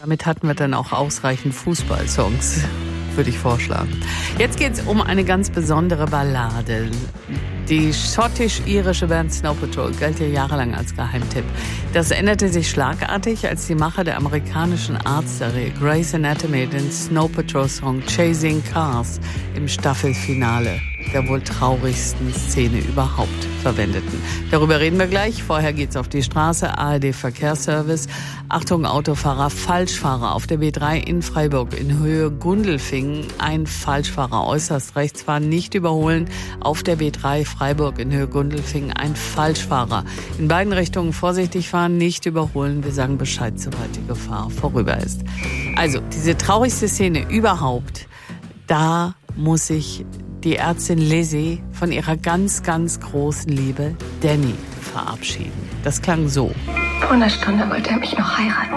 Damit hatten wir dann auch ausreichend Fußballsongs, würde ich vorschlagen. Jetzt geht es um eine ganz besondere Ballade. Die schottisch-irische Band Snow Patrol galt ja jahrelang als Geheimtipp. Das änderte sich schlagartig, als die Macher der amerikanischen Arztserie Grey's Anatomy den Snow Patrol-Song Chasing Cars im Staffelfinale der wohl traurigsten Szene überhaupt verwendeten. Darüber reden wir gleich. Vorher geht's auf die Straße. ARD Verkehrsservice. Achtung, Autofahrer, Falschfahrer auf der B3 in Freiburg in Höhe Gundelfingen. Ein Falschfahrer äußerst rechts fahren, nicht überholen. Auf der B3 Freiburg in Höhe Gundelfingen ein Falschfahrer. In beiden Richtungen vorsichtig fahren, nicht überholen. Wir sagen Bescheid, sobald die Gefahr vorüber ist. Also, diese traurigste Szene überhaupt, da muss ich die Ärztin Lizzie von ihrer ganz, ganz großen Liebe Danny verabschieden. Das klang so. Vor einer Stunde wollte er mich noch heiraten.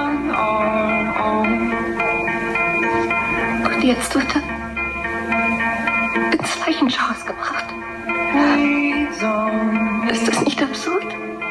Und jetzt wird er ins Leichenschauhaus gebracht. Ist das nicht absurd?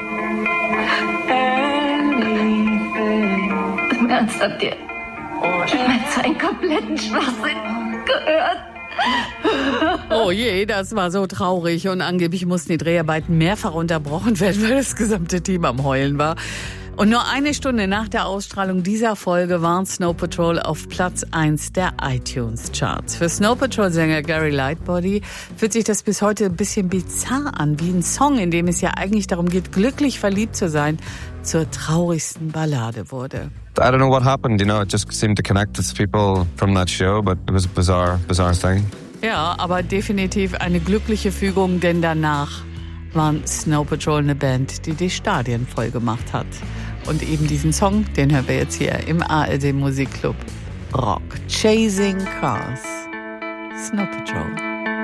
Im Ernst, habt ihr einen kompletten Schwachsinn gehört? Oh je, das war so traurig und angeblich mussten die Dreharbeiten mehrfach unterbrochen werden, weil das gesamte Team am Heulen war. Und nur eine Stunde nach der Ausstrahlung dieser Folge war Snow Patrol auf Platz 1 der iTunes-Charts. Für Snow Patrol-Sänger Gary Lightbody fühlt sich das bis heute ein bisschen bizarr an, wie ein Song, in dem es ja eigentlich darum geht, glücklich verliebt zu sein, zur traurigsten Ballade wurde. I don't know what happened, it just seemed to connect with people from that show, but it was a bizarre thing. Ja, aber definitiv eine glückliche Fügung, denn danach waren Snow Patrol eine Band, die Stadien voll gemacht hat. Und eben diesen Song, den hören wir jetzt hier im ARD Musikclub Rock. Chasing Cars. Snow Patrol.